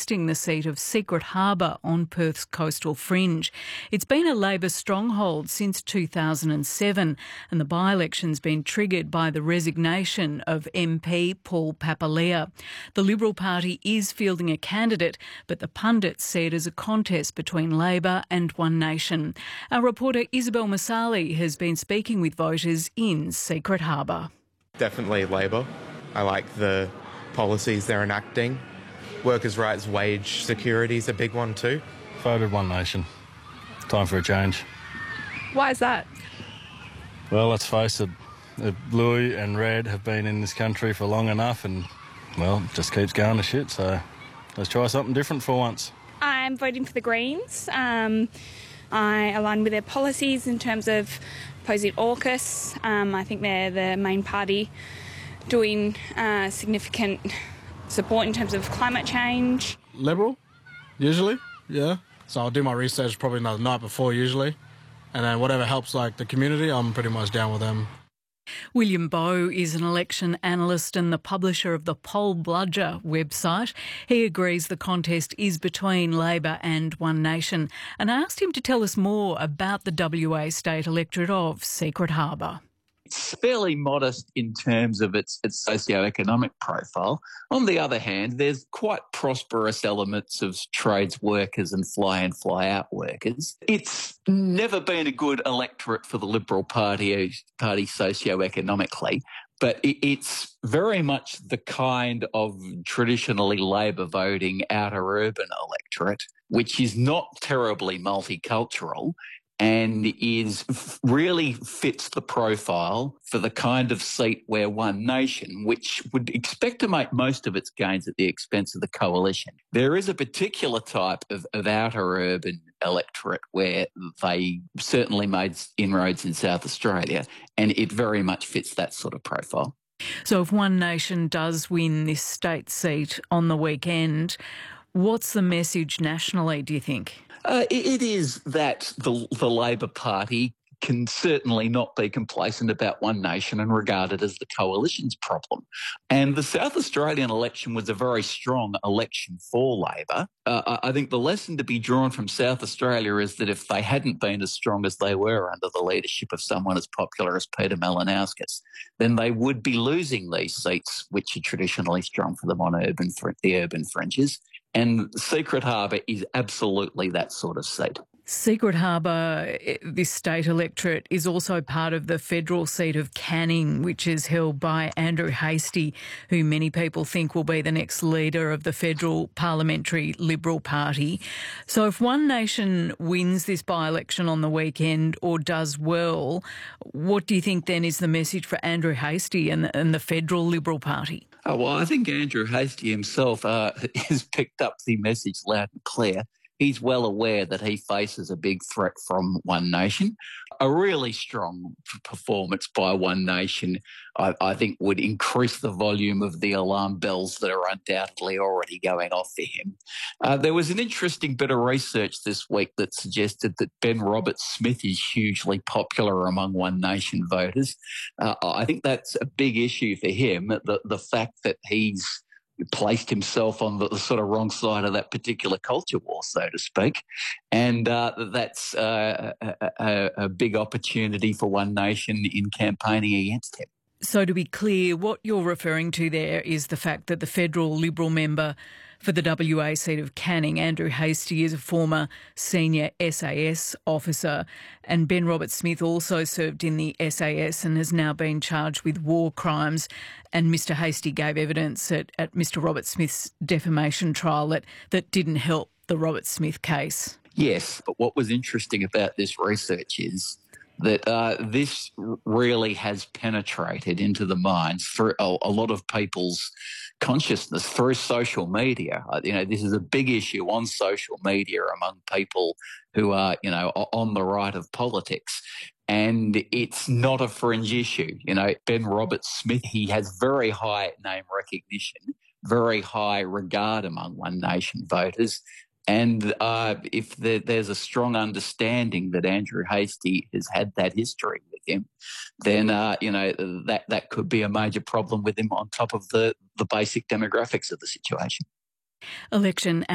contesting the seat of Secret Harbour on Perth's coastal fringe. It's been a Labor stronghold since 2007, and the by-election's been triggered by the resignation of MP Paul Papalia. The Liberal Party is fielding a candidate, but the pundits see it as a contest between Labor and One Nation. Our reporter Isabel Masali has been speaking with voters in Secret Harbour. Definitely Labor. I like the policies they're enacting. Workers' rights, wage security is a big one too. Voted One Nation. Time for a change. Why is that? Well, let's face it, the blue and red have been in this country for long enough and, well, it just keeps going to shit, so let's try something different for once. I'm voting for the Greens. I align with their policies in terms of opposing AUKUS. I think they're the main party doing significant support in terms of climate change. Liberal, usually, yeah. So I'll do my research probably the night before usually. And then whatever helps like the community, I'm pretty much down with them. William Bowe is an election analyst and the publisher of the Poll Bludger website. He agrees the contest is between Labor and One Nation, and I asked him to tell us more about the WA state electorate of Secret Harbour. It's fairly modest in terms of its socio-economic profile. On the other hand, there's quite prosperous elements of trades workers and fly-in, fly-out workers. It's never been a good electorate for the Liberal Party socio-economically, but it's very much the kind of traditionally Labor voting outer urban electorate, which is not terribly multicultural and really fits the profile for the kind of seat where One Nation, which would expect to make most of its gains at the expense of the coalition. There is a particular type of outer urban electorate where they certainly made inroads in South Australia, and it very much fits that sort of profile. So if One Nation does win this state seat on the weekend, what's the message nationally, do you think? It is that the Labor Party can certainly not be complacent about One Nation and regard it as the coalition's problem. And the South Australian election was a very strong election for Labor. I think the lesson to be drawn from South Australia is that if they hadn't been as strong as they were under the leadership of someone as popular as Peter Malinauskas, then they would be losing these seats, which are traditionally strong for them on the urban fringes. And Secret Harbour is absolutely that sort of seat. Secret Harbour, this state electorate, is also part of the federal seat of Canning, which is held by Andrew Hastie, who many people think will be the next leader of the federal parliamentary Liberal Party. So if One Nation wins this by-election on the weekend or does well, what do you think then is the message for Andrew Hastie and the federal Liberal Party? Oh, well, I think Andrew Hastie himself has picked up the message loud and clear. He's well aware that he faces a big threat from One Nation. A really strong performance by One Nation, I think, would increase the volume of the alarm bells that are undoubtedly already going off for him. There was an interesting bit of research this week that suggested that Ben Roberts-Smith is hugely popular among One Nation voters. I think that's a big issue for him, the fact that he's placed himself on the sort of wrong side of that particular culture war, so to speak. And that's a big opportunity for One Nation in campaigning against him. So to be clear, what you're referring to there is the fact that the federal Liberal member for the WA seat of Canning, Andrew Hastie, is a former senior SAS officer, and Ben Roberts-Smith also served in the SAS and has now been charged with war crimes. And Mr Hastie gave evidence at Mr Roberts-Smith's defamation trial that didn't help the Roberts-Smith case. Yes, but what was interesting about this research is that this really has penetrated into the minds through a lot of people's consciousness through social media. This is a big issue on social media among people who are, on the right of politics. And it's not a fringe issue. Ben Roberts-Smith, he has very high name recognition, very high regard among One Nation voters. And if there's a strong understanding that Andrew Hastie has had that history with him, then, that could be a major problem with him on top of the basic demographics of the situation. Election